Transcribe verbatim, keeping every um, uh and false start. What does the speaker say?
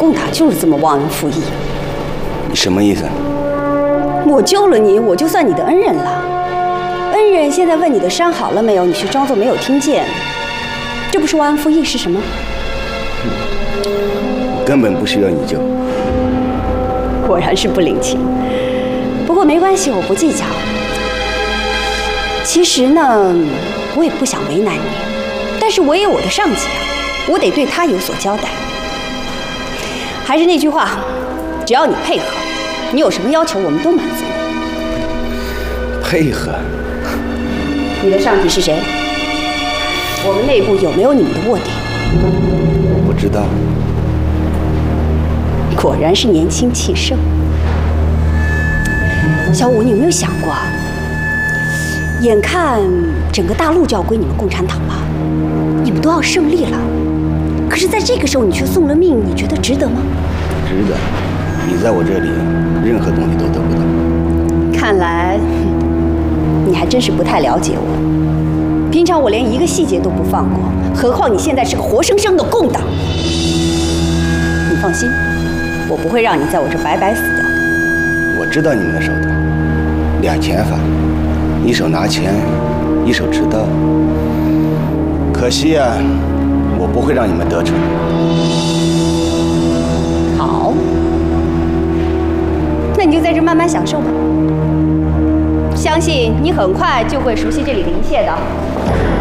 共党就是这么忘恩负义。 你什么意思？ 我救了你，我就算你的恩人了。恩人现在问你的伤好了没有，你却装作没有听见，这不是忘恩负义是什么？ 我根本不需要你救。 果然是不领情。不过没关系，我不计较。其实呢，我也不想为难你，但是我也有我的上级啊，我得对他有所交代。还是那句话，只要你配合，你有什么要求我们都满足你。 配合？ 你的上级是谁？我们内部有没有你们的卧底？ 我不知道。 果然是年轻气盛。小武，你有没有想过啊？眼看整个大陆就要归你们共产党了，你们都要胜利了，可是在这个时候你却送了命，你觉得值得吗？ 值得。你在我这里，任何东西都得不到。 看来你还真是不太了解我。平常我连一个细节都不放过，何况你现在是个活生生的共党。你放心，我不会让你在我这白白死掉的。 我知道你们的手段，俩钱法，一手拿钱，一手持刀。可惜呀、啊，我不会让你们得逞。 好，那你就在这慢慢享受吧。相信你很快就会熟悉这里的一切的。